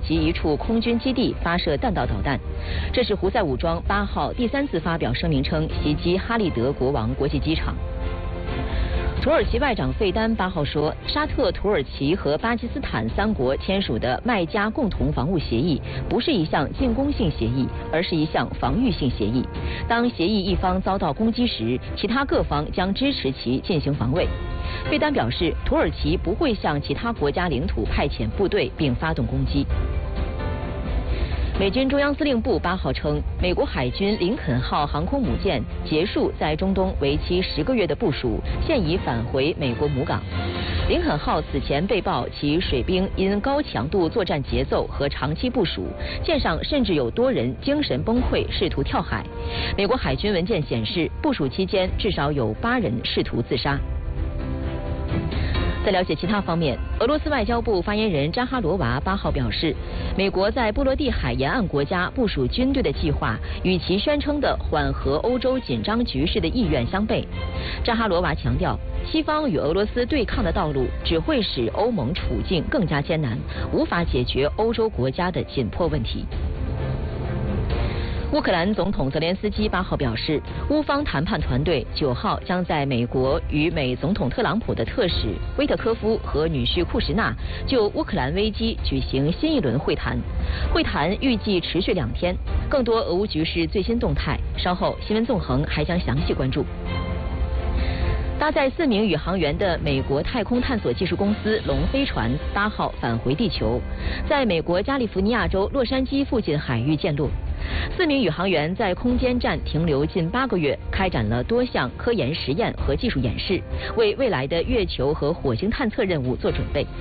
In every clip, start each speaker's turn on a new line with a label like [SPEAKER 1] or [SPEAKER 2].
[SPEAKER 1] 及一处空军基地发射弹道导弹。这是胡塞武装8号第3次发表声明称袭击哈利德国王国际机场。土耳其外长费丹8号说，沙特、土耳其和巴基斯坦3国签署的麦加共同防务协议不是一项进攻性协议，而是一项防御性协议。当协议一方遭到攻击时，其他各方将支持其进行防卫。费丹表示，土耳其不会向其他国家领土派遣部队并发动攻击。美军中央司令部8号称，美国海军林肯号航空母舰结束在中东为期10个月的部署，现已返回美国母港。林肯号此前被曝其水兵因高强度作战节奏和长期部署，舰上甚至有多人精神崩溃，试图跳海。美国海军文件显示，部署期间至少有8人试图自杀。在了解其他方面，俄罗斯外交部发言人扎哈罗娃8号表示，美国在波罗的海沿岸国家部署军队的计划与其宣称的缓和欧洲紧张局势的意愿相悖。扎哈罗娃强调，西方与俄罗斯对抗的道路只会使欧盟处境更加艰难，无法解决欧洲国家的紧迫问题。乌克兰总统泽连斯基8号表示，乌方谈判团队9号将在美国与美总统特朗普的特使威特科夫和女婿库什纳就乌克兰危机举行新一轮会谈。会谈预计持续2天。更多俄乌局势最新动态，稍后新闻纵横还将详细关注。搭载4名宇航员的美国太空探索技术公司龙飞船8号返回地球，在美国加利福尼亚州洛杉矶附近海域降落。4名宇航员在空间站停留近8个月，开展了多项科研实验和技术演示，为未来的月球和火星探测任务做准备。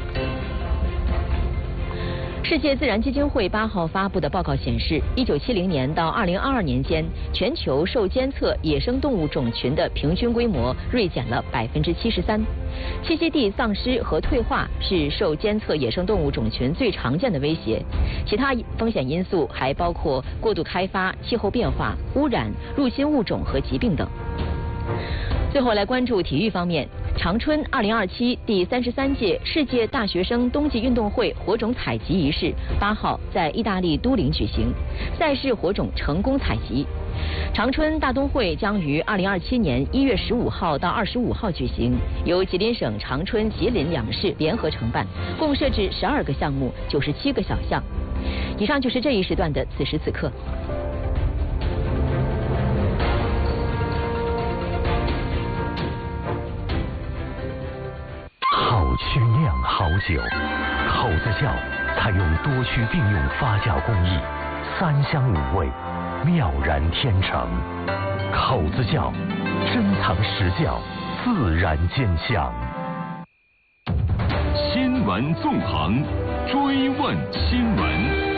[SPEAKER 1] 世界自然基金会8号发布的报告显示，1970年到2022年间，全球受监测野生动物种群的平均规模锐减了73%。栖息地丧失和退化是受监测野生动物种群最常见的威胁，其他风险因素还包括过度开发、气候变化、污染、入侵物种和疾病等。最后来关注体育方面，长春2027第33届世界大学生冬季运动会火种采集仪式8号在意大利都灵举行，赛事火种成功采集。长春大冬会将于2027年1月15号到25号举行，由吉林省长春、吉林2市联合承办，共设置12个项目、97个小项。以上就是这一时段的此时此刻。
[SPEAKER 2] 好曲酿好酒，口子窖采用多区并用发酵工艺，3香5味，妙然天成。口子窖珍藏实窖，自然兼香。
[SPEAKER 3] 新闻纵横，追问新闻。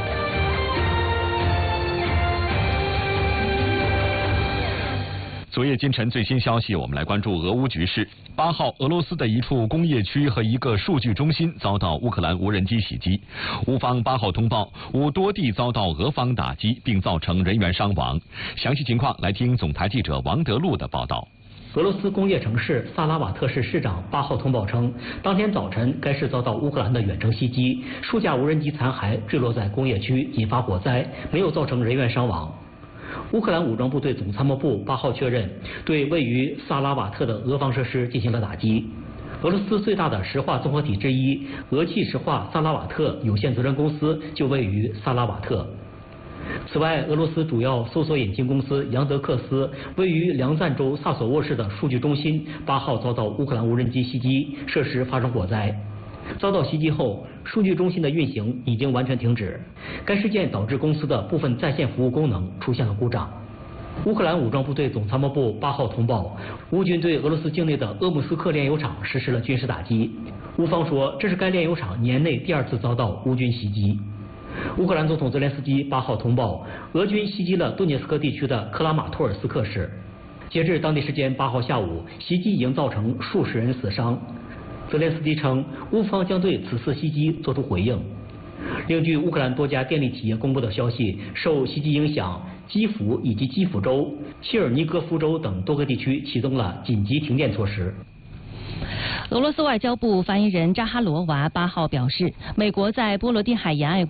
[SPEAKER 3] 昨夜今晨最新消息，我们来关注俄乌局势。8号，俄罗斯的一处工业区和一个数据中心遭到乌克兰无人机袭击。乌方8号通报，乌多地遭到俄方打击，并造成人员伤亡。详细情况来听总台记者王德禄的报道。
[SPEAKER 4] 俄罗斯工业城市萨拉瓦特市市长8号通报称，当天早晨该市遭到乌克兰的远程袭击，数架无人机残骸坠落在工业区，引发火灾，没有造成人员伤亡。乌克兰武装部队总参谋部8号确认，对位于萨拉瓦特的俄方设施进行了打击。俄罗斯最大的石化综合体之一俄气石化萨拉瓦特有限责任公司就位于萨拉瓦特。此外，俄罗斯主要搜索引擎公司杨德克斯位于梁赞州萨索沃市的数据中心8号遭到乌克兰无人机袭击，设施发生火灾。遭到袭击后，数据中心的运行已经完全停止。该事件导致公司的部分在线服务功能出现了故障。乌克兰武装部队总参谋部8号通报，乌军对俄罗斯境内的鄂木斯克炼油厂实施了军事打击。乌方说，这是该炼油厂年内第2次遭到乌军袭击。乌克兰总统泽连斯基8号通报，俄军袭击了顿涅斯克地区的克拉马托尔斯克市。截至当地时间8号下午，袭击已经造成数十人死伤。泽连斯基称，乌方将对此次袭击作出回应。另据乌克兰多家电力企业公布的消息，受袭击影响，基辅以及基辅州、切尔尼戈夫州等多个地区启动了紧急停电措施。
[SPEAKER 1] 俄罗斯外交部发言人扎哈罗娃8号表示，美国在波罗的海沿岸